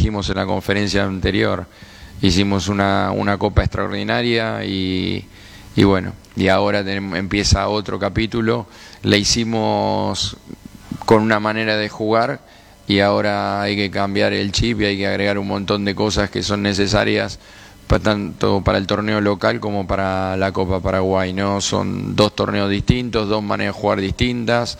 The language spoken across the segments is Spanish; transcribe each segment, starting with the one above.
dijimos en la conferencia anterior, hicimos una Copa extraordinaria y bueno, y ahora empieza otro capítulo. La hicimos con una manera de jugar y ahora hay que cambiar el chip y hay que agregar un montón de cosas que son necesarias tanto para el torneo local como para la Copa Paraguay, ¿no? Son dos torneos distintos, dos maneras de jugar distintas,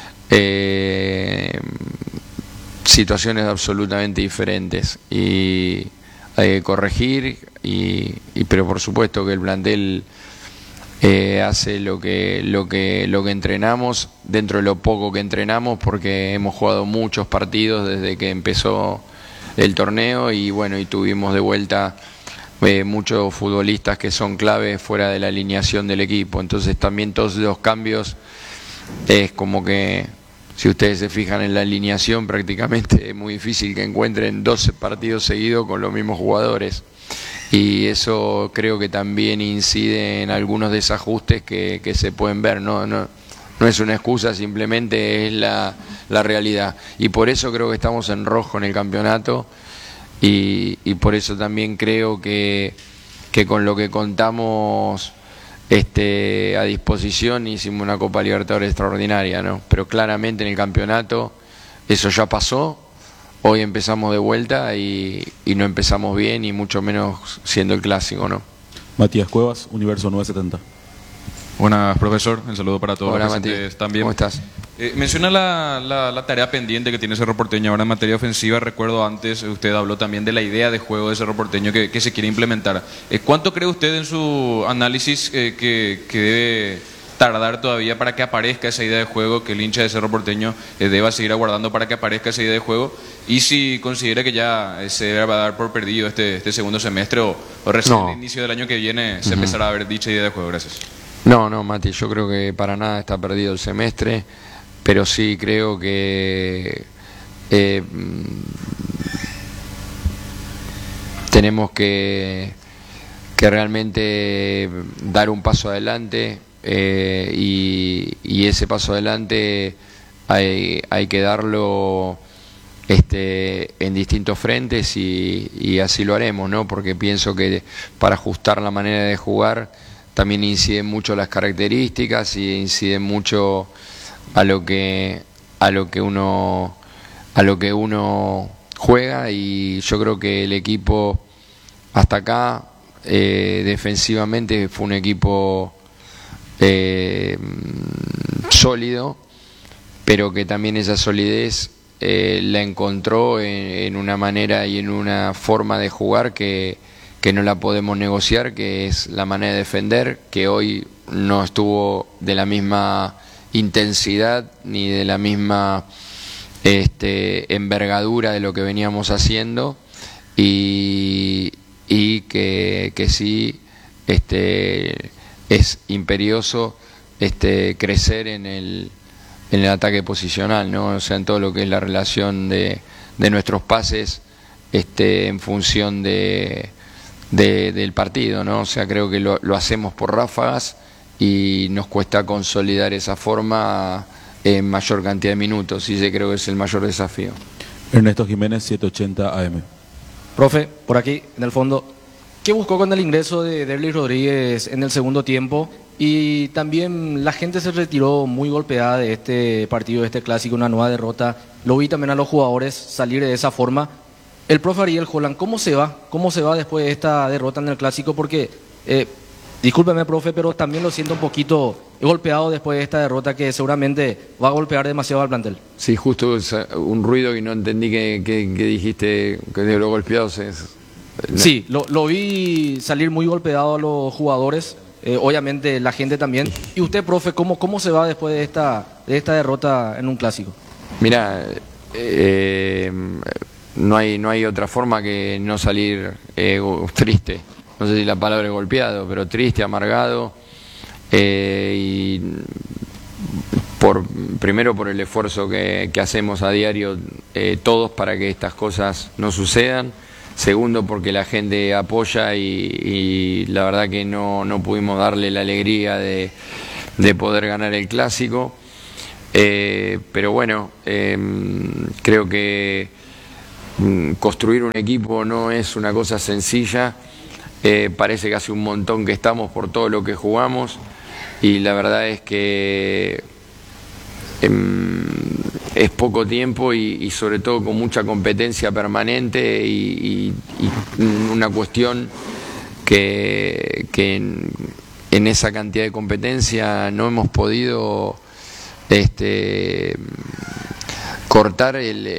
situaciones absolutamente diferentes y hay que corregir pero por supuesto que el plantel hace lo que entrenamos dentro de lo poco que entrenamos, porque hemos jugado muchos partidos desde que empezó el torneo y bueno, y tuvimos de vuelta muchos futbolistas que son claves fuera de la alineación del equipo. Entonces también todos los cambios es como que, si ustedes se fijan en la alineación, prácticamente es muy difícil que encuentren 12 partidos seguidos con los mismos jugadores. Y eso creo que también incide en algunos desajustes que se pueden ver. No es una excusa, simplemente es la realidad. Y por eso creo que estamos en rojo en el campeonato y por eso también creo que con lo que contamos a disposición hicimos una Copa Libertadores extraordinaria, ¿no? Pero claramente en el campeonato eso ya pasó. Hoy empezamos de vuelta y no empezamos bien, y mucho menos siendo el clásico, ¿no? Matías Cuevas, Universo 970. Buenas, profesor. Un saludo para todos Hola, los presentes Matías. también. ¿Cómo estás? Menciona la tarea pendiente que tiene Cerro Porteño ahora en materia ofensiva. Recuerdo antes, usted habló también de la idea de juego de Cerro Porteño que se quiere implementar. ¿Cuánto cree usted en su análisis que debe tardar todavía para que aparezca esa idea de juego, que el hincha de Cerro Porteño deba seguir aguardando para que aparezca esa idea de juego? Y si considera que ya se debe dar por perdido este segundo semestre o recién al inicio del año que viene se empezará a ver dicha idea de juego. Gracias. No, Mati, yo creo que para nada está perdido el semestre, pero sí creo que tenemos que realmente dar un paso adelante, y ese paso adelante hay que darlo en distintos frentes y así lo haremos, ¿no? Porque pienso que para ajustar la manera de jugar también inciden mucho las características y inciden mucho a lo que uno juega, y yo creo que el equipo hasta acá defensivamente fue un equipo sólido, pero que también esa solidez la encontró en una manera y en una forma de jugar que no la podemos negociar, que es la manera de defender, que hoy no estuvo de la misma intensidad ni de la misma envergadura de lo que veníamos haciendo, y que sí es imperioso crecer en el ataque posicional, ¿no? O sea, en todo lo que es la relación de nuestros pases en función del partido, ¿no? O sea, creo que lo hacemos por ráfagas y nos cuesta consolidar esa forma en mayor cantidad de minutos, y ese creo que es el mayor desafío. Ernesto Jiménez, 780 AM. Profe, por aquí, en el fondo, ¿qué buscó con el ingreso de Derlis Rodríguez en el segundo tiempo? Y también la gente se retiró muy golpeada de este partido, de este clásico, una nueva derrota. Lo vi también a los jugadores salir de esa forma. El profe Ariel Holland, ¿cómo se va? ¿Cómo se va después de esta derrota en el clásico? Porque, discúlpeme, profe, pero también lo siento un poquito golpeado después de esta derrota, que seguramente va a golpear demasiado al plantel. Sí, justo un ruido y no entendí que dijiste que de los golpeados es... Sí, lo vi salir muy golpeado a los jugadores, obviamente la gente también. Y usted, profe, ¿cómo se va después de esta derrota en un clásico? Mirá, no hay otra forma que no salir triste. No sé si la palabra es golpeado, pero triste, amargado, y primero por el esfuerzo que hacemos a diario todos para que estas cosas no sucedan. Segundo, porque la gente apoya y la verdad que no pudimos darle la alegría de poder ganar el clásico. Pero bueno, creo que construir un equipo no es una cosa sencilla. Parece que hace un montón que estamos por todo lo que jugamos y la verdad es que es poco tiempo y sobre todo con mucha competencia permanente y una cuestión que en esa cantidad de competencia no hemos podido cortar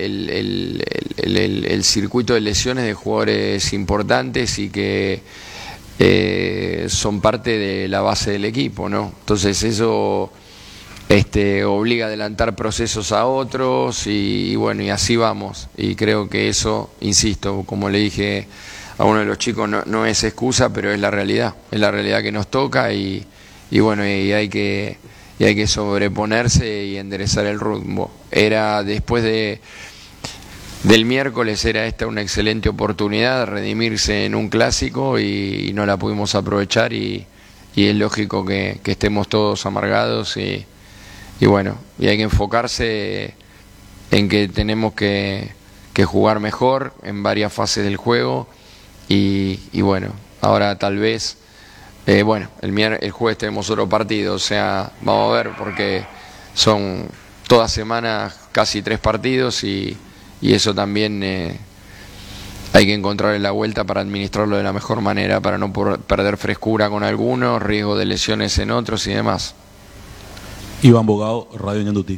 el circuito de lesiones de jugadores importantes y que son parte de la base del equipo, ¿no? Entonces eso obliga a adelantar procesos a otros y bueno, y así vamos. Y creo que eso, insisto, como le dije a uno de los chicos, no es excusa, pero es la realidad que nos toca y bueno, y hay que sobreponerse y enderezar el rumbo. Era después del miércoles, era esta una excelente oportunidad de redimirse en un clásico y no la pudimos aprovechar y es lógico que estemos todos amargados y bueno, y hay que enfocarse en que tenemos que jugar mejor en varias fases del juego y bueno, ahora tal vez bueno, el jueves tenemos otro partido, o sea, vamos a ver porque son todas semanas casi 3 partidos y eso también hay que encontrarle la vuelta para administrarlo de la mejor manera, para no perder frescura con algunos, riesgo de lesiones en otros y demás. Iván Bogado, Radio Ñanduti.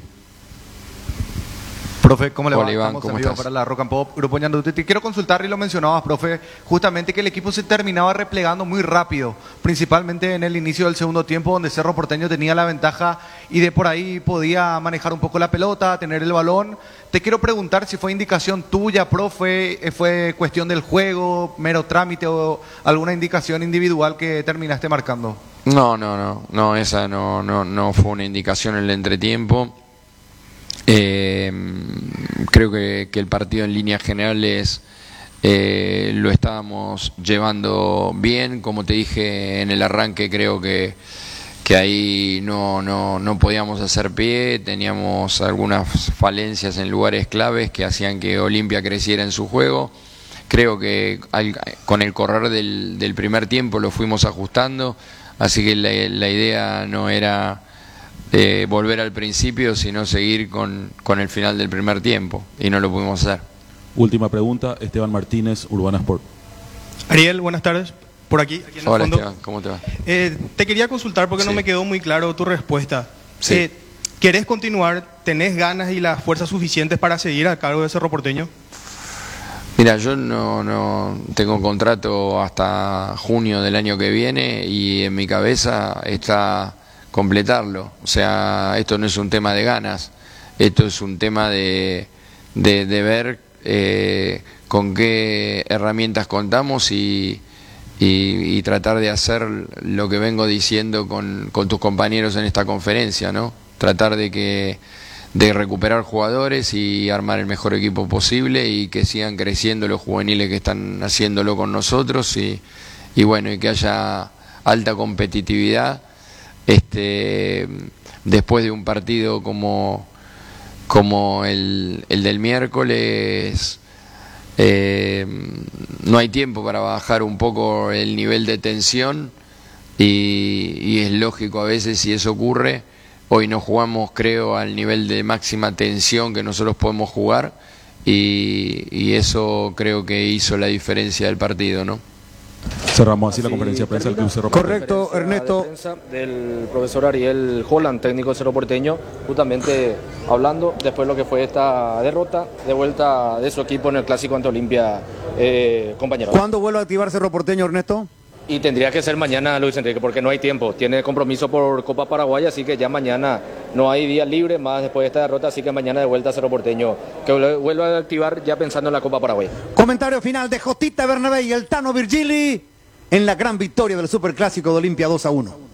Profe, ¿cómo le va? Hola, Iván, Estamos ¿cómo en vivo estás? para la Rock and Pop, Grupo Ñanduti. Te quiero consultar, y lo mencionabas, profe, justamente que el equipo se terminaba replegando muy rápido, principalmente en el inicio del segundo tiempo, donde Cerro Porteño tenía la ventaja y de por ahí podía manejar un poco la pelota, tener el balón. Te quiero preguntar si fue indicación tuya, profe, fue cuestión del juego, mero trámite o alguna indicación individual que terminaste marcando. No, esa no fue una indicación en el entretiempo. Creo que el partido en líneas generales lo estábamos llevando bien, como te dije en el arranque, creo que ahí no podíamos hacer pie, teníamos algunas falencias en lugares claves que hacían que Olimpia creciera en su juego. Creo que con el correr del primer tiempo lo fuimos ajustando, así que la idea no era volver al principio, sino seguir con el final del primer tiempo, y no lo pudimos hacer. Última pregunta, Esteban Martínez, Urbana Sport. Ariel, buenas tardes. Por aquí en el Hola fondo. Esteban, ¿cómo te va? Te quería consultar porque Sí. no me quedó muy claro tu respuesta. Sí. ¿Querés continuar? ¿Tenés ganas y las fuerzas suficientes para seguir a cargo de Cerro Porteño? Mira, yo no tengo contrato hasta junio del año que viene y en mi cabeza está completarlo. O sea, esto no es un tema de ganas, esto es un tema de ver con qué herramientas contamos y tratar de hacer lo que vengo diciendo con tus compañeros en esta conferencia, ¿no? Tratar de recuperar jugadores y armar el mejor equipo posible y que sigan creciendo los juveniles que están haciéndolo con nosotros y bueno, y que haya alta competitividad después de un partido como el del miércoles. No hay tiempo para bajar un poco el nivel de tensión y es lógico a veces si eso ocurre. Hoy no jugamos, creo, al nivel de máxima tensión que nosotros podemos jugar y eso creo que hizo la diferencia del partido, ¿no? Cerramos así la conferencia de prensa del Club Cerro Porteño. Correcto, Ernesto. Del profesor Ariel Holland, técnico del Cerro Porteño, justamente hablando después de lo que fue esta derrota de vuelta de su equipo en el clásico ante Olimpia, compañero. ¿Cuándo vuelve a activar Cerro Porteño, Ernesto? Y tendría que ser mañana, Luis Enrique, porque no hay tiempo. Tiene compromiso por Copa Paraguay, así que ya mañana no hay día libre más después de esta derrota, así que mañana de vuelta a Cerro Porteño, que vuelva a activar ya pensando en la Copa Paraguay. Comentario final de Jotita Bernabé y el Tano Virgili en la gran victoria del Superclásico de Olimpia 2-1.